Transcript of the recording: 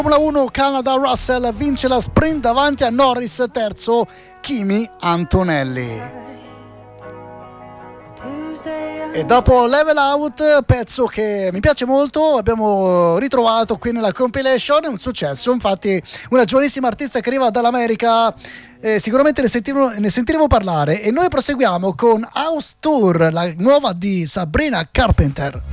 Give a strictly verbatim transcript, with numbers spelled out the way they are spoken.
Formula uno, Canada, Russell vince la sprint davanti a Norris, terzo Kimi Antonelli. E dopo Level Out, pezzo che mi piace molto, abbiamo ritrovato qui nella compilation, un successo, infatti una giovanissima artista che arriva dall'America, eh, sicuramente ne sentiremo, ne sentiremo parlare. E noi proseguiamo con House Tour, la nuova di Sabrina Carpenter.